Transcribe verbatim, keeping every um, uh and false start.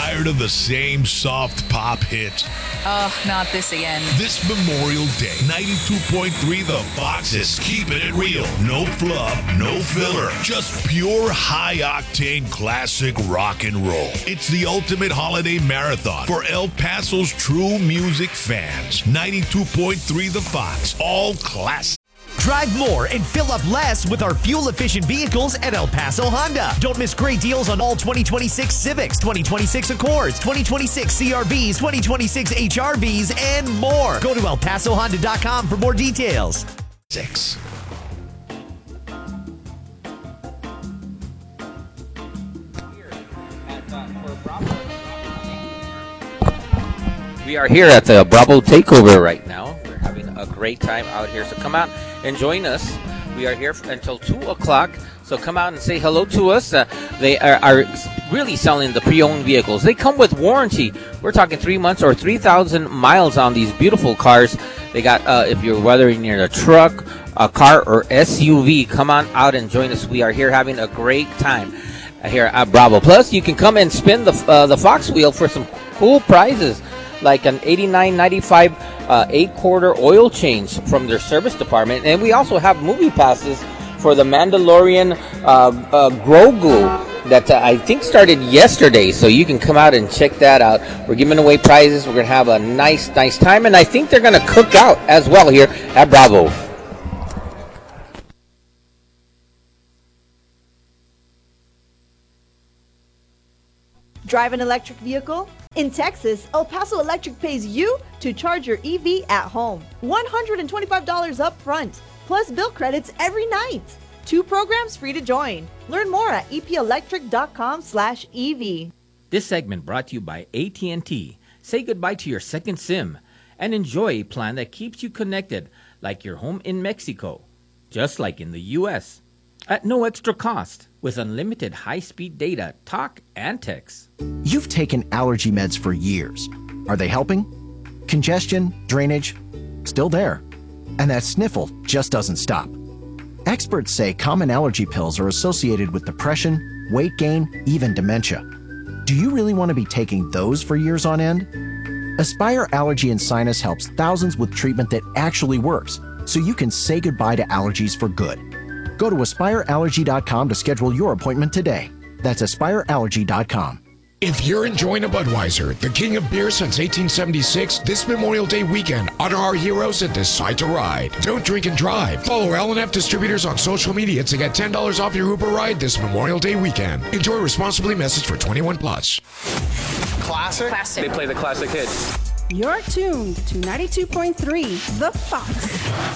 Tired of the same soft pop hits? Oh, not this again. This Memorial Day, ninety-two point three The Fox is keeping it real. No fluff, no filler. Just pure high-octane classic rock and roll. It's the ultimate holiday marathon for El Paso's true music fans. ninety-two point three The Fox. All classic. Drive more and fill up less with our fuel-efficient vehicles at El Paso Honda. Don't miss great deals on all twenty twenty-six Civics, twenty twenty-six Accords, twenty twenty-six C R Vs, twenty twenty-six H R Vs, and more. Go to el paso honda dot com for more details. Six. We are here at the Bravo Takeover right now. We're having a great time out here. So come out and join us. We are here until two o'clock. So come out and say hello to us. Uh, they are, are really selling the pre-owned vehicles. They come with warranty. We're talking three months or three thousand miles on these beautiful cars. They got, uh, if you're whether you're a truck, a car, or S U V, come on out and join us. We are here having a great time here at Bravo. Plus, you can come and spin the, uh, the Fox wheel for some cool prizes, like an eighty-nine ninety-five uh, eight-quarter oil change from their service department. And we also have movie passes for the Mandalorian uh, uh, Grogu that uh, I think started yesterday. So you can come out and check that out. We're giving away prizes. We're going to have a nice, nice time. And I think they're going to cook out as well here at Bravo. Drive an electric vehicle? In Texas, El Paso Electric pays you to charge your E V at home. one hundred twenty-five dollars up front, plus bill credits every night. Two programs free to join. Learn more at e p electric dot com slash E V. This segment brought to you by A T and T. Say goodbye to your second SIM and enjoy a plan that keeps you connected like your home in Mexico, just like in the U S, at no extra cost with unlimited high-speed data, talk, and text. You've taken allergy meds for years. Are they helping? Congestion, drainage, still there. And that sniffle just doesn't stop. Experts say common allergy pills are associated with depression, weight gain, even dementia. Do you really want to be taking those for years on end? Aspire Allergy and Sinus helps thousands with treatment that actually works, so you can say goodbye to allergies for good. Go to aspire allergy dot com to schedule your appointment today. That's aspire allergy dot com. If you're enjoying a Budweiser, the king of beer since eighteen seventy-six, this Memorial Day weekend, honor our heroes and decide to ride. Don't drink and drive. Follow L and F Distributors on social media to get ten dollars off your Uber ride this Memorial Day weekend. Enjoy responsibly. Message for twenty-one plus. Classic? Classic. They play the classic hits. You're tuned to ninety-two point three The Fox.